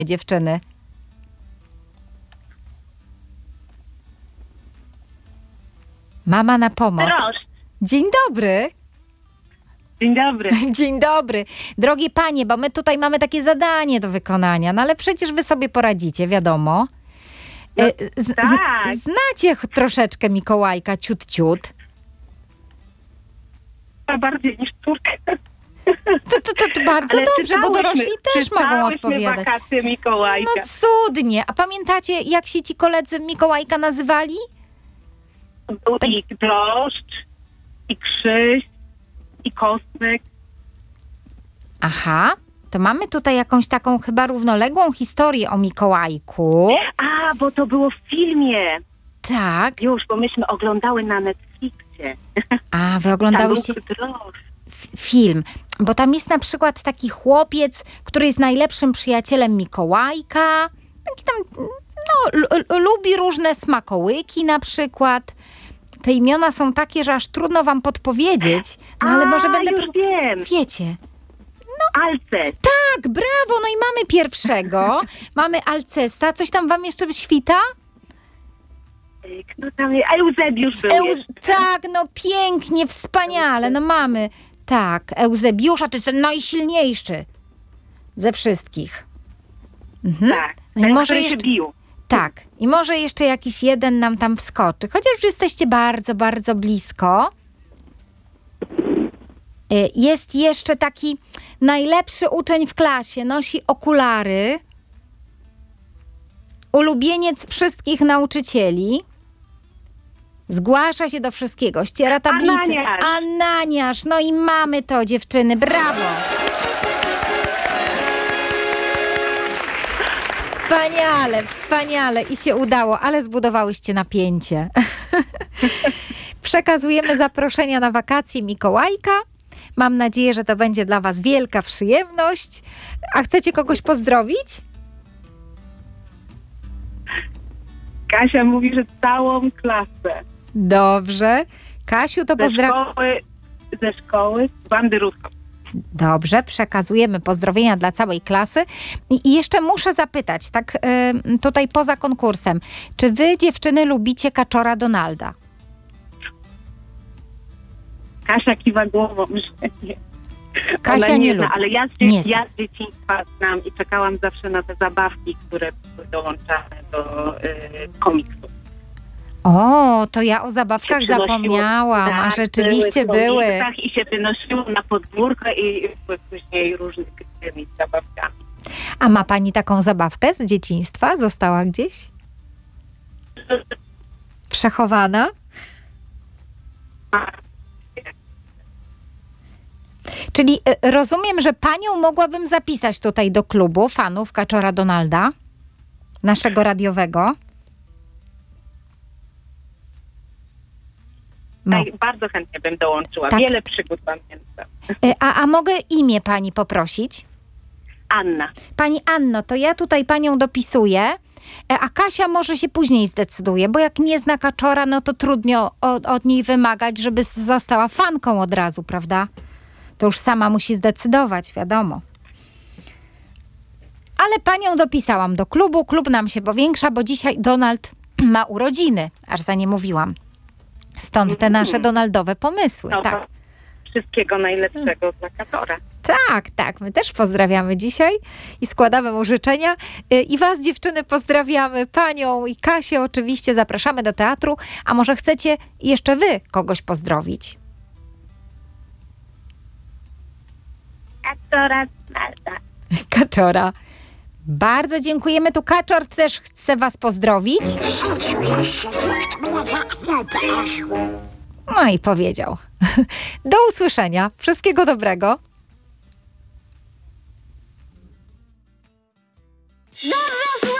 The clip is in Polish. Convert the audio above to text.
dziewczyny? Mama na pomoc. Proszę. Dzień dobry. Dzień dobry. Dzień dobry. Drogie panie, bo my tutaj mamy takie zadanie do wykonania, no ale przecież wy sobie poradzicie, wiadomo. No, tak. Znacie troszeczkę Mikołajka, ciut, ciut. A bardziej niż córkę. To bardzo Ale dobrze, bo dorośli też mogą odpowiadać. Wakacje Mikołajka. No cudnie. A pamiętacie, jak się ci koledzy Mikołajka nazywali? Był i Droszcz, i Krzyś, i Kostek. Aha, to mamy tutaj jakąś taką chyba równoległą historię o Mikołajku. A, bo to było w filmie. Tak. Już, bo myśmy oglądały na Netflixie. A, wy oglądałyście Tam był Droszcz. film. Bo tam jest na przykład taki chłopiec, który jest najlepszym przyjacielem Mikołajka. Taki tam, lubi różne smakołyki na przykład. Te imiona są takie, że aż trudno wam podpowiedzieć. No ale może będę... już wiem. Wiecie. Alces. Tak, brawo, no i mamy pierwszego. Mamy Alcesta. Coś tam wam jeszcze świta? Kto tam jest? Eusebiusz był jeszcze. Tak, no pięknie, wspaniale. No mamy, tak, Eusebiusza to jest ten najsilniejszy ze wszystkich. Mhm. Tak. No i Ten, może który jeszcze... się bił. Tak, i może jeszcze jakiś jeden nam tam wskoczy. Chociaż już jesteście bardzo, bardzo blisko. Jest jeszcze taki najlepszy uczeń w klasie. Nosi okulary. Ulubieniec wszystkich nauczycieli. Zgłasza się do wszystkiego. Ściera tablicy. Ananiasz. Ananiasz. No i mamy to, dziewczyny. Brawo. Wspaniale, wspaniale i się udało, ale zbudowałyście napięcie. Przekazujemy zaproszenia na wakacje Mikołajka. Mam nadzieję, że to będzie dla was wielka przyjemność. A chcecie kogoś pozdrowić? Kasia mówi, że całą klasę. Dobrze. Kasiu, to pozdrawiam. Ze szkoły, z bandy Rusko. Dobrze, przekazujemy pozdrowienia dla całej klasy. I jeszcze muszę zapytać, tak tutaj poza konkursem, czy wy, dziewczyny, lubicie kaczora Donalda? Kasia kiwa głową, że nie. Kasia Ona nie zna, lubi. ale ja Nie z dzieciństwa znam i czekałam zawsze na te zabawki, które były dołączane do komiksu. O, to ja o zabawkach Się przynosiło- zapomniałam, a tak, rzeczywiście w były. komiksach i się wynosiło na podwórko i były później różne tymi zabawkami. A ma pani taką zabawkę z dzieciństwa? Została gdzieś? Przechowana? Czyli rozumiem, że panią mogłabym zapisać tutaj do klubu fanów Kaczora Donalda, naszego radiowego. No. Tak, bardzo chętnie bym dołączyła. Tak. Wiele przygód pamiętam. A mogę imię pani poprosić? Anna. Pani Anno, to ja tutaj panią dopisuję, a Kasia może się później zdecyduje, bo jak nie zna Kaczora, no to trudno od niej wymagać, żeby została fanką od razu, prawda? To już sama musi zdecydować, wiadomo. Ale panią dopisałam do klubu, klub nam się powiększa, bo dzisiaj Donald ma urodziny, aż za nie mówiłam. Stąd te nasze Donaldowe pomysły, No tak. to wszystkiego najlepszego dla Kaczora. Tak, my też pozdrawiamy dzisiaj i składamy mu życzenia. I was, dziewczyny, pozdrawiamy, panią i Kasię oczywiście, zapraszamy do teatru. A może chcecie jeszcze wy kogoś pozdrowić? Kaczora Donalda. Kaczora. Bardzo dziękujemy. Tu Kaczor też chce was pozdrowić. No i powiedział. Do usłyszenia. Wszystkiego dobrego. Dobrze